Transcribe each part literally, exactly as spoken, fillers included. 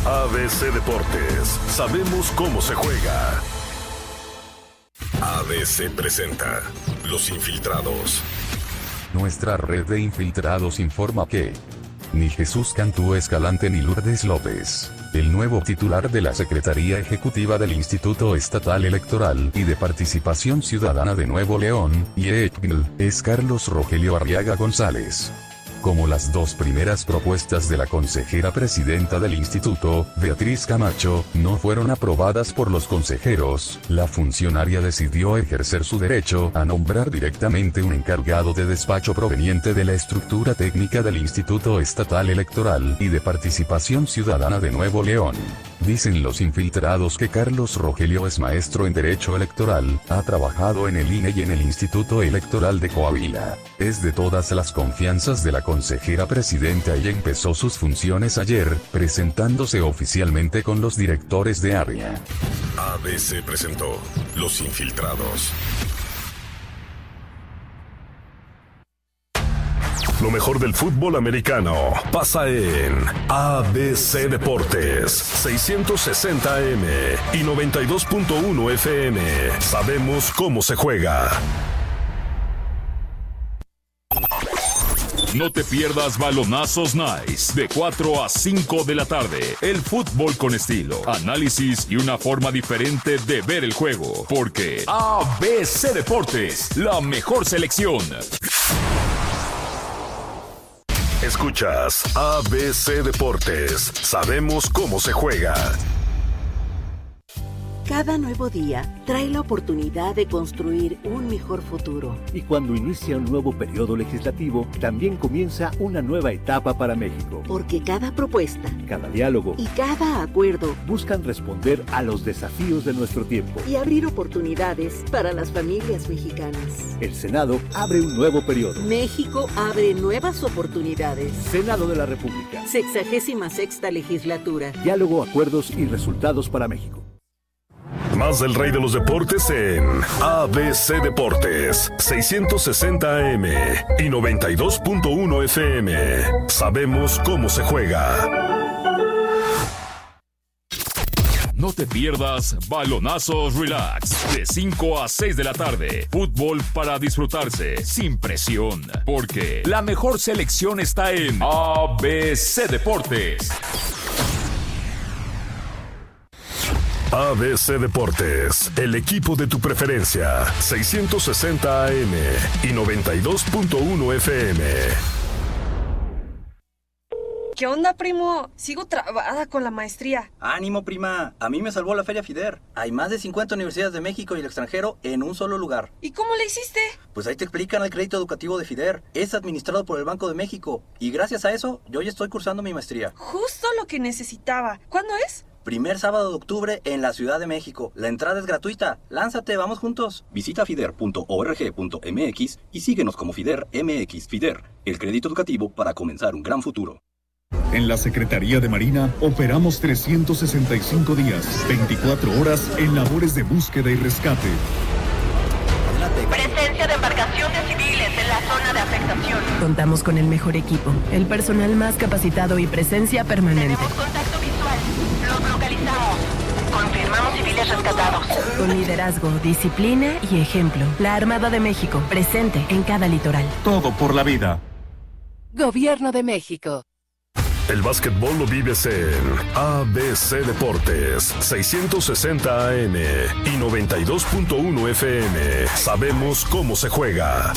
A B C Deportes, sabemos cómo se juega. A B C presenta Los Infiltrados. Nuestra red de infiltrados informa que ni Jesús Cantú Escalante ni Lourdes López, el nuevo titular de la Secretaría Ejecutiva del Instituto Estatal Electoral y de Participación Ciudadana de Nuevo León, I E P G L, es Carlos Rogelio Arriaga González. Como las dos primeras propuestas de la consejera presidenta del instituto, Beatriz Camacho, no fueron aprobadas por los consejeros, la funcionaria decidió ejercer su derecho a nombrar directamente un encargado de despacho proveniente de la estructura técnica del Instituto Estatal Electoral y de Participación Ciudadana de Nuevo León. Dicen los infiltrados que Carlos Rogelio es maestro en Derecho Electoral, ha trabajado en el I N E y en el Instituto Electoral de Coahuila. Es de todas las confianzas de la consejera presidenta y empezó sus funciones ayer, presentándose oficialmente con los directores de área. A B C presentó Los Infiltrados. Lo mejor del fútbol americano pasa en A B C Deportes, seiscientos sesenta A M y noventa y dos punto uno F M. Sabemos cómo se juega. No te pierdas Balonazos Nice, de cuatro a cinco de la tarde. El fútbol con estilo, análisis y una forma diferente de ver el juego. Porque A B C Deportes, la mejor selección. Escuchas A B C Deportes. Sabemos cómo se juega. Cada nuevo día trae la oportunidad de construir un mejor futuro. Y cuando inicia un nuevo periodo legislativo, también comienza una nueva etapa para México. Porque cada propuesta, cada diálogo y cada acuerdo buscan responder a los desafíos de nuestro tiempo y abrir oportunidades para las familias mexicanas. El Senado abre un nuevo periodo. México abre nuevas oportunidades. Senado de la República. Sexagésima sexta legislatura. Diálogo, acuerdos y resultados para México. Más del rey de los deportes en A B C Deportes, seiscientos sesenta A M y noventa y dos punto uno F M. Sabemos cómo se juega. No te pierdas Balonazos Relax, de cinco a seis de la tarde. Fútbol para disfrutarse, sin presión. Porque la mejor selección está en A B C Deportes. A B C Deportes, el equipo de tu preferencia, seiscientos sesenta A M y noventa y dos punto uno F M. ¿Qué onda, primo? Sigo trabada con la maestría. Ánimo, prima. A mí me salvó la Feria FIDER. Hay más de cincuenta universidades de México y el extranjero en un solo lugar. ¿Y cómo le hiciste? Pues ahí te explican el crédito educativo de FIDER. Es administrado por el Banco de México. Y gracias a eso, yo ya estoy cursando mi maestría. Justo lo que necesitaba. ¿Cuándo es? Primer sábado de octubre en la Ciudad de México. La entrada es gratuita. Lánzate, vamos juntos. Visita fider punto org punto m x y síguenos como FIDER M X. FIDER, el crédito educativo para comenzar un gran futuro. En la Secretaría de Marina operamos trescientos sesenta y cinco días, veinticuatro horas en labores de búsqueda y rescate. Presencia de embarcaciones civiles en la zona de afectación. Contamos con el mejor equipo, el personal más capacitado y presencia permanente. Tenemos contacto visual. Los localizamos. Confirmamos civiles rescatados. Con liderazgo, disciplina y ejemplo. La Armada de México, presente en cada litoral. Todo por la vida. Gobierno de México. El básquetbol lo vives en A B C Deportes, seiscientos sesenta A M y noventa y dos punto uno F M. Sabemos cómo se juega.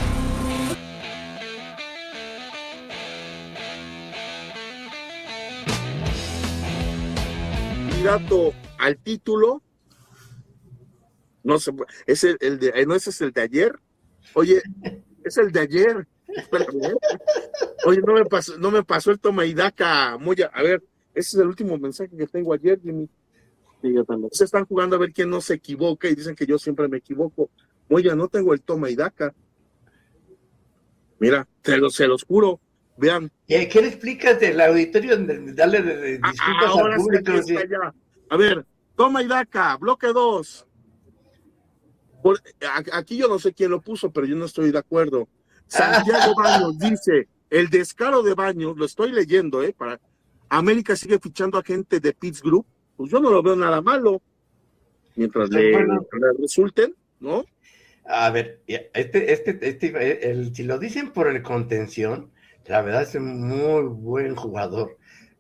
Candidato al título, no sé, es el, el de, no ese es el de ayer. Oye, es el de ayer. Espérame, ¿eh? Oye, no me pasó, no me pasó el toma y daca, Moya. A ver, ese es el último mensaje que tengo ayer, Jimmy. Sí, yo también. Se están jugando a ver quién no se equivoca y dicen que yo siempre me equivoco. Moya, no tengo el toma y daca. Mira, se los, se los juro. Vean. ¿Qué, qué le explicas del auditorio? Darle de, de disculpas Ahora al público. Sí. A ver, toma y daca, bloque dos. Por, a, aquí yo no sé quién lo puso, pero yo no estoy de acuerdo. Santiago Baños dice, el descaro de Baños, lo estoy leyendo, ¿eh? Para, América sigue fichando a gente de Pitts Group, pues yo no lo veo nada malo, mientras le, bueno. le resulten, ¿no? A ver, este, este, este, el, si lo dicen por el contención, la verdad es un muy buen jugador.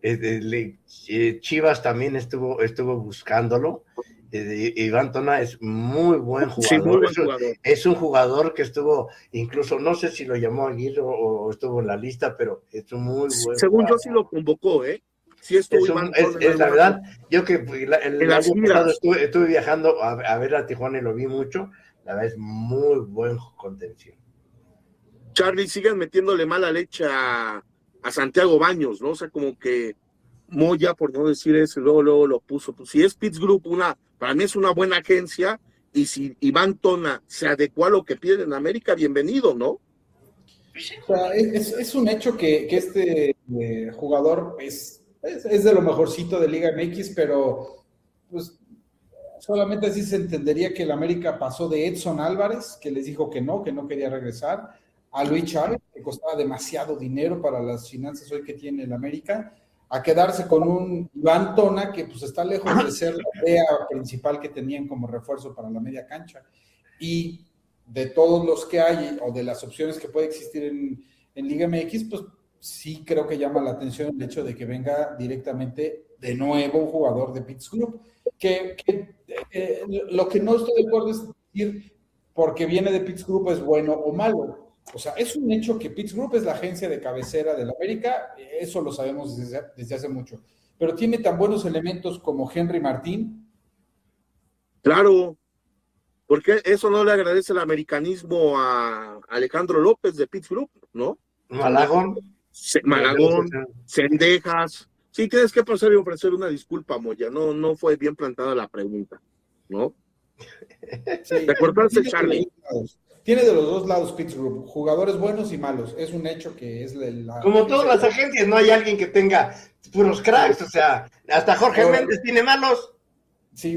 Chivas también estuvo, estuvo buscándolo. Iván Tona es muy buen jugador. Sí, muy buen es, un, jugador. es un jugador que estuvo, incluso, no sé si lo llamó Aguirre o, o estuvo en la lista, pero es un muy buen Según jugador. yo sí lo convocó, ¿eh? Sí estuvo es, un, Iván es, Tona, es la verdad, yo que el, el año pasado estuve, estuve viajando a, a ver a Tijuana y lo vi mucho, la verdad es muy buen contención. Charlie, siguen metiéndole mala leche a, a Santiago Baños, ¿no? O sea, como que Moya, por no decir eso, luego, luego lo puso. Pues si es Pitts Group, una, para mí es una buena agencia, y si Iván Tona se adecua a lo que piden en América, bienvenido, ¿no? O sea, es, es un hecho que, que este eh, jugador es, es, es de lo mejorcito de Liga M X, pero pues solamente así se entendería que el América pasó de Edson Álvarez, que les dijo que no, que no quería regresar, a Luis Chávez, que costaba demasiado dinero para las finanzas hoy que tiene el América, a quedarse con un Iván Tona que pues está lejos de ser la idea principal que tenían como refuerzo para la media cancha. Y de todos los que hay, o de las opciones que puede existir en, en Liga M X, pues sí creo que llama la atención el hecho de que venga directamente de nuevo un jugador de Pitts Group, que, que eh, lo que no estoy de acuerdo es decir porque viene de Pitts Group es bueno o malo. O sea, es un hecho que Pitts Group es la agencia de cabecera de la América, eso lo sabemos desde, desde hace mucho, pero tiene tan buenos elementos como Henry Martín. Claro, porque eso no le agradece el americanismo a Alejandro López de Pitts Group, ¿no? Malagón. Se, Malagón, Cendejas. Sí, tienes que pasar y ofrecer una disculpa, Moya, no, no fue bien plantada la pregunta, ¿no? Sí, ¿te acordaste, Charlie? Tiene de los dos lados Pitts Group, jugadores buenos y malos. Es un hecho que es la... Como todas las agencias, no hay alguien que tenga puros cracks, o sea, hasta Jorge Pero, Méndez tiene malos. Sí,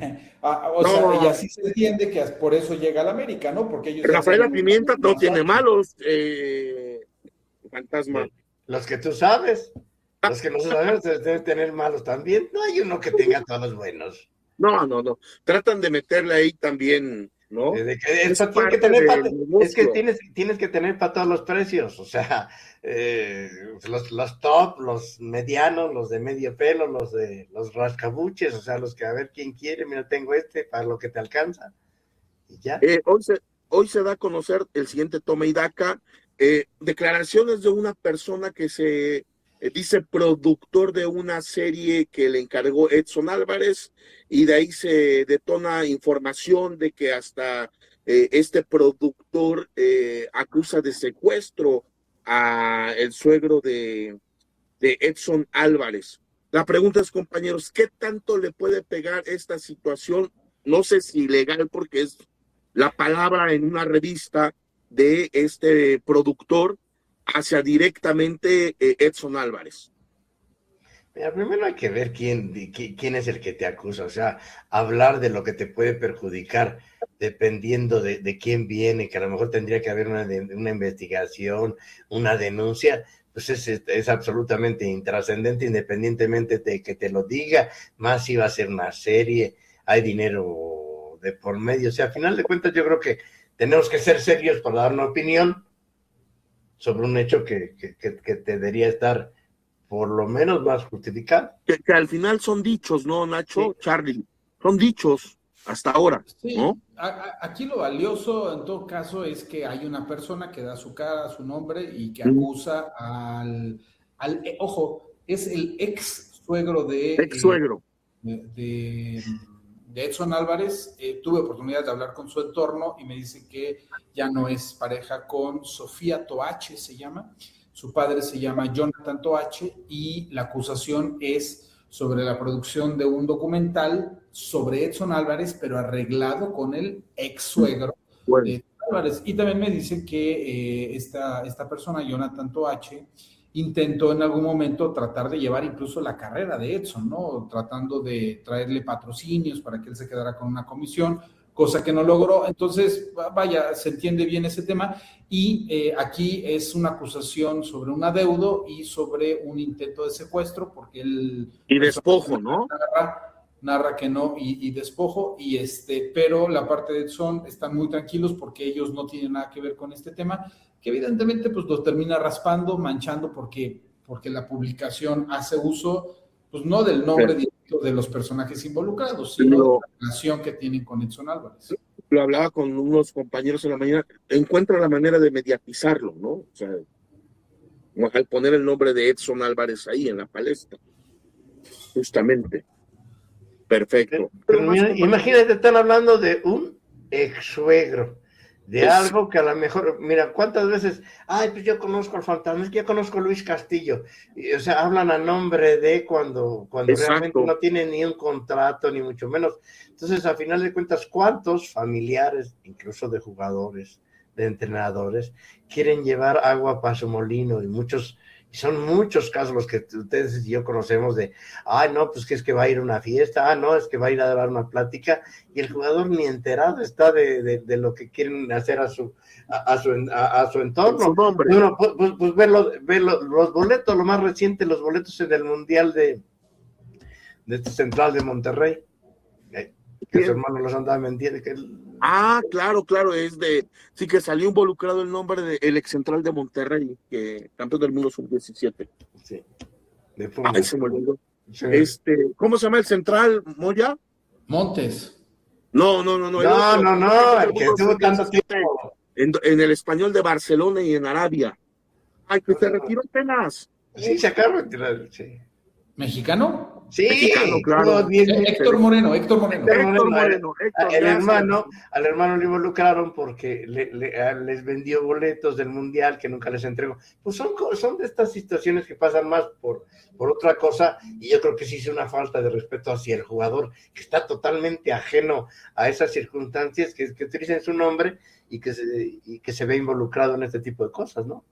o no. sea, y así se entiende que por eso llega al América, ¿no? Porque ellos... Rafaela Pimienta no tiene malos, eh, Fantasma. Los que tú sabes, los que no sabemos deben tener malos también. No hay uno que tenga todos buenos. No, no, no. Tratan de meterle ahí también... ¿no? De que, es, tiene que tener pa, es que tienes, tienes que tener para todos los precios, o sea, eh, los, los top, los medianos, los de medio pelo, los de los rascabuches, o sea, los que a ver quién quiere, mira, tengo este para lo que te alcanza, y ya. Eh, hoy, se, hoy se da a conocer el siguiente toma y daca, eh, declaraciones de una persona que se eh, dice productor de una serie que le encargó Edson Álvarez, y de ahí se detona información de que hasta eh, este productor eh, acusa de secuestro a el suegro de, de Edson Álvarez. La pregunta es, compañeros, ¿qué tanto le puede pegar esta situación? No sé si legal, porque es la palabra en una revista de este productor hacia directamente eh, Edson Álvarez. Mira, primero hay que ver quién, quién es el que te acusa, o sea, hablar de lo que te puede perjudicar dependiendo de, de quién viene, que a lo mejor tendría que haber una, una investigación, una denuncia, pues es, es absolutamente intrascendente, independientemente de que te lo diga, más si va a ser una serie, hay dinero de por medio, o sea, a final de cuentas yo creo que tenemos que ser serios para dar una opinión sobre un hecho que, que, que, que te debería estar por lo menos más justificado. Que, que al final son dichos, ¿no, Nacho? Sí. Charlie, son dichos hasta ahora, sí. ¿no? A, a, aquí lo valioso en todo caso es que hay una persona que da su cara, su nombre y que acusa mm. al, al eh, ojo, es el ex suegro de... Ex suegro. Eh, de, de, de Edson Álvarez. Eh, tuve oportunidad de hablar con su entorno y me dice que ya no es pareja con Sofía Toache, se llama. Su padre se llama Jonathan Toache y la acusación es sobre la producción de un documental sobre Edson Álvarez, pero arreglado con el ex suegro bueno. de Edson Álvarez. Y también me dice que eh, esta, esta persona, Jonathan Toache, intentó en algún momento tratar de llevar incluso la carrera de Edson, ¿no? Tratando de traerle patrocinios para que él se quedara con una comisión, cosa que no logró. Entonces, vaya, se entiende bien ese tema, y eh, aquí es una acusación sobre un adeudo y sobre un intento de secuestro, porque él... Y despojo, ¿no? Narra, narra que no, y, y despojo, y este, pero la parte de Edson están muy tranquilos porque ellos no tienen nada que ver con este tema, que evidentemente pues los termina raspando, manchando, porque, porque la publicación hace uso, pues no del nombre pero, directo de los personajes involucrados, sino lo, de la relación que tienen con Edson Álvarez. Lo hablaba con unos compañeros en la mañana, encuentra la manera de mediatizarlo, ¿no? O sea, al poner el nombre de Edson Álvarez ahí en la palestra, justamente. Perfecto. Pero, pero mira, imagínate, están hablando de un ex suegro, de es... algo que a lo mejor, mira, ¿cuántas veces? Ay, pues yo conozco al fantasma, es que yo conozco a Luis Castillo. Y, o sea, hablan a nombre de cuando, cuando realmente no tienen ni un contrato, ni mucho menos. Entonces, a final de cuentas, ¿cuántos familiares, incluso de jugadores, de entrenadores, quieren llevar agua para su molino? Y muchos, y son muchos casos los que ustedes y yo conocemos de, ay, no, pues que es que va a ir a una fiesta, ah, no, es que va a ir a dar una plática, y el jugador ni enterado está de, de, de lo que quieren hacer a su a, a su a, a su entorno. Su bueno, pues, pues, pues ver, los, ver los, los boletos, lo más reciente, los boletos en el Mundial de, de Central de Monterrey, que su hermano los andaba mintiendo. Que él... Ah, claro, claro, es de, sí que salió involucrado el nombre del ex central de Monterrey, que campeón del mundo sub diecisiete. Sí. De Ay, se me olvidó. Sí. Este, ¿cómo se llama el central, Moya? Montes. No, no, no, no. No, no, no, el que estuvo tanto tiempo. En, en el Español de Barcelona y en Arabia. Ay, que se retiró apenas. Sí, se acaba de retirar, sí. ¿Mexicano? Sí, Mexicano, claro. Héctor Moreno, Héctor Moreno. Héctor Moreno, Moreno Héctor, el hermano, al hermano lo involucraron porque le, le, les vendió boletos del Mundial que nunca les entregó. Pues son, son de estas situaciones que pasan más por, por otra cosa, y yo creo que sí es una falta de respeto hacia el jugador, que está totalmente ajeno a esas circunstancias, que, que utilicen su nombre y que, se, y que se ve involucrado en este tipo de cosas, ¿no?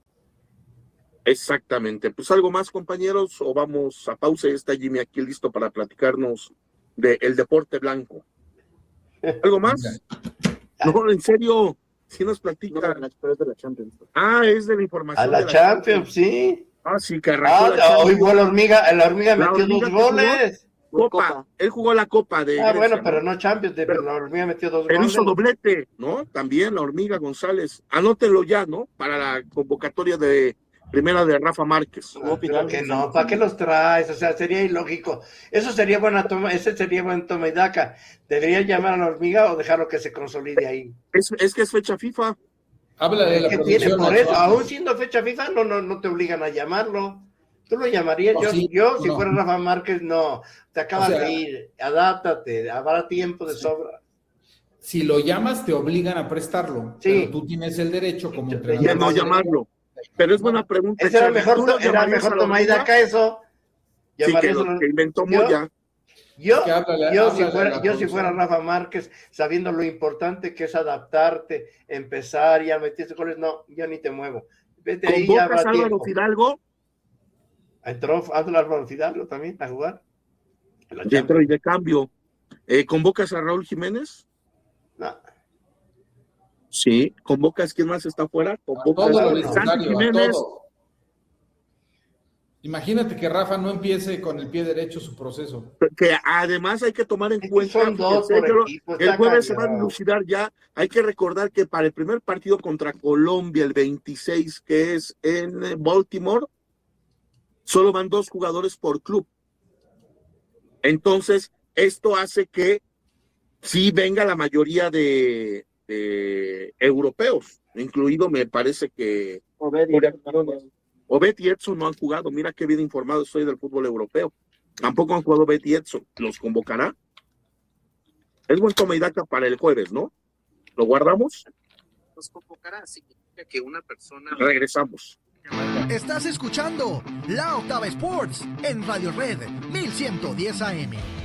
Exactamente. Pues algo más, compañeros, o vamos a pausa. Está Jimmy aquí listo para platicarnos de el deporte blanco. ¿Algo más? No, en serio, si nos platica. No, es de la Champions. Ah, es de la información. A la, de la Champions, Champions, sí. Ah, sí, que arrancó ah, la Champions. Hoy jugó la hormiga, la hormiga la metió hormiga dos goles. Copa. Copa, él jugó la Copa de Ah, Grecia, bueno, ¿no? pero no Champions, de, pero la hormiga metió dos pero goles. hizo doblete, ¿no? También la hormiga González. Anótenlo ya, ¿no? Para la convocatoria de primera de Rafa Márquez. No, pero que no, ¿para qué los traes? O sea, sería ilógico. Eso sería buena toma, ese sería buen toma y daca. ¿Debería llamar a la hormiga o dejarlo que se consolide ahí? Es, es que es fecha FIFA. Habla de la ¿Qué tiene por eso? Aún siendo fecha FIFA, no, no, no te obligan a llamarlo. ¿Tú lo llamarías? Oh, yo, sí, yo si no. fuera Rafa Márquez, no. Te acabas o sea, de ir, adáptate, habrá tiempo de sobra. Si lo llamas, te obligan a prestarlo. Sí. Pero tú tienes el derecho como entrenador. Ya no llamarlo. Pero es buena pregunta. Ese era mejor, to, era mejor toma y daca eso. Sí, que, lo, que inventó Moya. Yo, yo, háblale, yo, háblale si fuera, yo si fuera Rafa Márquez, sabiendo lo importante que es adaptarte, empezar y a meterse goles, no, yo ni te muevo. Vete ahí, ya habrá Álvaro tiempo. Fidalgo? Entró Álvaro Fidalgo también a jugar. Dentro y de cambio. Eh, ¿Convocas a Raúl Jiménez? No. Sí, ¿convocas quién más está afuera? ¿Convocas a, a Santi Jiménez? Imagínate que Rafa no empiece con el pie derecho su proceso. Que además hay que tomar en cuenta son dos que por equipo, el jueves se va a dilucidar ya. Hay que recordar que para el primer partido contra Colombia, el veintiséis, que es en Baltimore, solo van dos jugadores por club. Entonces, esto hace que sí venga la mayoría de Eh, europeos, incluido me parece que Obed y, Obed y Edson no han jugado. Mira qué bien informado estoy del fútbol europeo. Tampoco han jugado Obed y Edson. ¿Los convocará? Es buen toma y daca para el jueves, ¿no? ¿Lo guardamos? Los convocará, significa que una persona... Regresamos. Estás escuchando La Octava Sports en Radio Red mil ciento diez A M.